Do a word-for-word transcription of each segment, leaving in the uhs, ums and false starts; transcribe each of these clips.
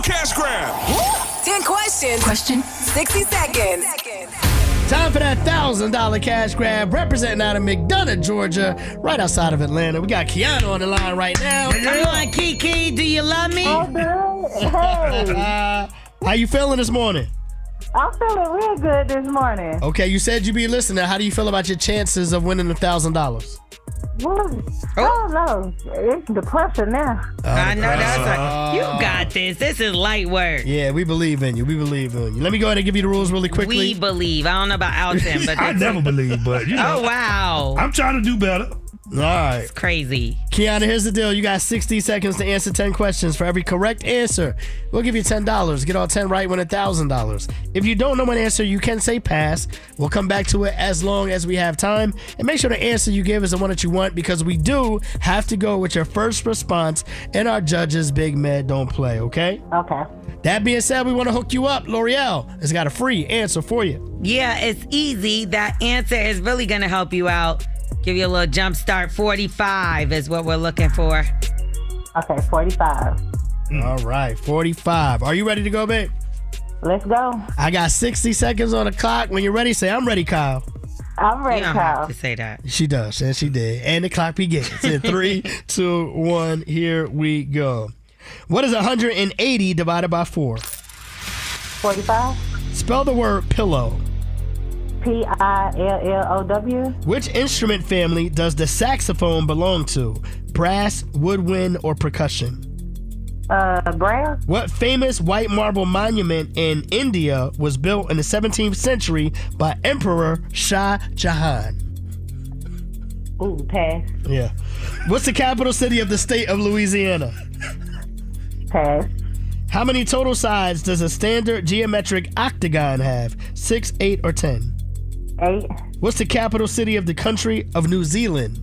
Cash grab. ten questions. Question. sixty seconds. Time for that one thousand dollars cash grab, representing out of McDonough, Georgia, right outside of Atlanta. We got Kiana on the line right now. Come on, Kiki, do you love me? Oh, good. Hey, Uh, how you feeling this morning? I'm feeling real good this morning. Okay, you said you be listening. How do you feel about your chances of winning one thousand dollars? What? Oh, no. It's the pressure now. I know that's right. You got this. This is light work. Yeah, we believe in you. We believe in you. Let me go ahead and give you the rules really quickly. We believe. I don't know about Alton, but I that's never believe, but you know, Oh, wow. I'm trying to do better. All right. It's crazy. Kiana, here's the deal. You got sixty seconds to answer ten questions. For every correct answer, we'll give you ten dollars. Get all ten right, win one thousand dollars. If you don't know an answer, you can say pass. We'll come back to it as long as we have time. And make sure the answer you give is the one that you want, because we do have to go with your first response in our judges' Big Med Don't Play, okay? Okay. That being said, we want to hook you up. L'Oreal has got a free answer for you. Yeah, it's easy. That answer is really going to help you out. Give you a little jump start. forty-five is what we're looking for. Okay, forty-five. All right, forty-five. Are you ready to go, babe? Let's go. I got sixty seconds on the clock. When you're ready, say, I'm ready, Kyle. I'm ready, You don't have Kyle. to say that. She does, and she did. And the clock begins. In three, two, one, here we go. What is one hundred eighty divided by four? forty-five. Spell the word pillow. P I L L O W. Which instrument family does the saxophone belong to? Brass, woodwind, or percussion? Uh, brass. What famous white marble monument in India was built in the seventeenth century by Emperor Shah Jahan? Ooh, pass. Yeah. What's the capital city of the state of Louisiana? Pass. How many total sides does a standard geometric octagon have? Six, eight, or ten? Eight. What's the capital city of the country of New Zealand?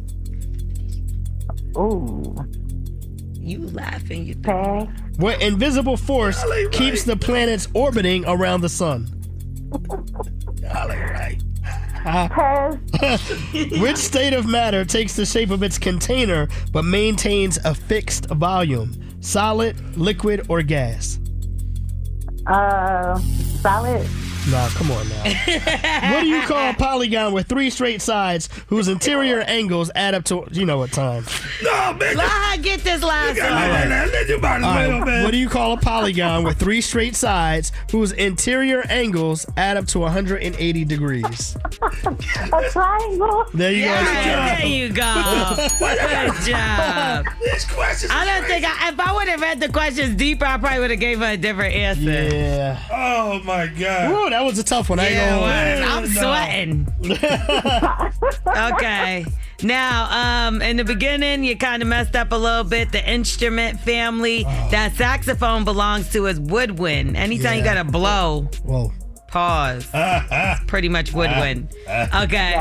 Ooh, You laughing. You pass. What invisible force ain't keeps the planets orbiting around the sun? Y'all ain't right. Pass. Which state of matter takes the shape of its container but maintains a fixed volume? Solid, liquid, or gas? Uh, solid. Nah, come on now. What do you call a polygon with three straight sides whose interior angles add up to, you know what time? No, man. Let her get this last You one. gotta let that- let your body All well, right, man. what do you call a polygon with three straight sides whose interior angles add up to one hundred eighty degrees? A triangle. There you Yeah, there go. you go. Good job. These questions. I don't think I, if I would have read the questions deeper, I probably would have gave her a different answer. Yeah. Oh my God. Woo, that was a tough one. I ain't Yeah, gonna it lie. was. I'm no. sweating. Okay. Now, um, in the beginning, you kind of messed up a little bit. The instrument family that saxophone belongs to is woodwind. Anytime you Yeah. got to blow, Whoa. pause. Pretty much woodwind. Okay.